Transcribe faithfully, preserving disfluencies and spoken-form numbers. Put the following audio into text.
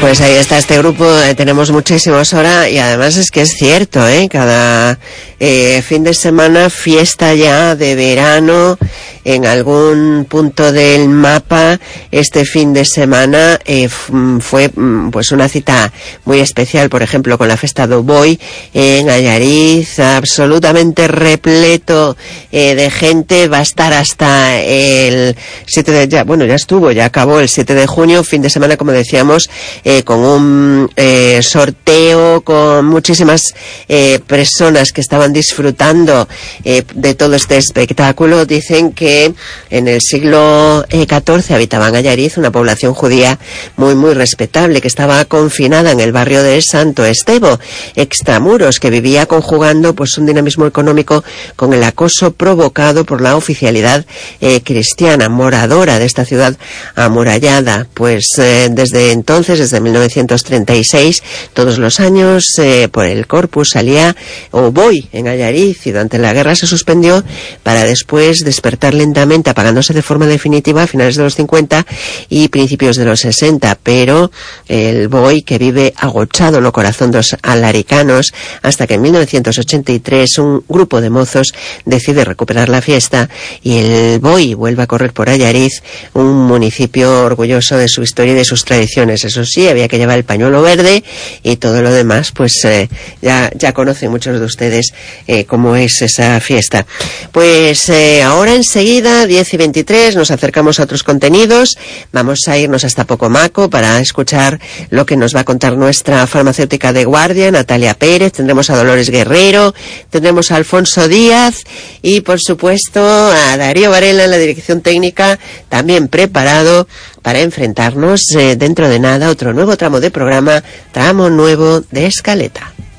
Pues ahí está este grupo, eh, tenemos muchísimos ahora y además es que es cierto, ¿eh? Cada eh, fin de semana fiesta ya de verano en algún punto del mapa. Este fin de semana eh, fue pues una cita muy especial, por ejemplo, con la Festa do Boi en Allariz, absolutamente repleto eh, de gente. Va a estar hasta el siete de, ya, bueno, ya estuvo, ya acabó el siete de junio, fin de semana, como decíamos, eh, con un eh, sorteo, con muchísimas eh, personas que estaban disfrutando eh, de todo este espectáculo. Dicen que en el siglo catorce habitaba en Allariz una población judía muy muy respetable, que estaba confinada en el barrio de Santo Estevo, extramuros, que vivía conjugando pues un dinamismo económico con el acoso provocado por la oficialidad eh, cristiana, moradora de esta ciudad amurallada. Pues eh, desde entonces, desde mil novecientos treinta y seis, todos los años eh, por el Corpus salía o Boi en Allariz, y durante la guerra se suspendió para después despertar lentamente, apagándose de forma definitiva a finales de los cincuenta y principios de los sesenta, pero el Boi, que vive agochado en el corazón de los alaricanos, hasta que en mil novecientos ochenta y tres un grupo de mozos decide recuperar la fiesta y el Boi vuelve a correr por Allariz, un municipio orgulloso de su historia y de sus tradiciones. Eso sí, había que llevar el pañuelo verde y todo lo demás, pues eh, ya, ya conocen muchos de ustedes eh, cómo es esa fiesta. Pues eh, ahora enseguida, diez y veintitrés, nos acercamos a otros contenidos. Vamos a irnos hasta Pocomaco para escuchar lo que nos va a contar nuestra farmacéutica de guardia, Natalia Pérez. Tendremos a Dolores Guerrero, tendremos a Alfonso Díaz y, por supuesto, a Darío Varela en la dirección técnica, también preparado para enfrentarnos eh, dentro de nada a otro nuevo tramo de programa, tramo nuevo de Escaleta.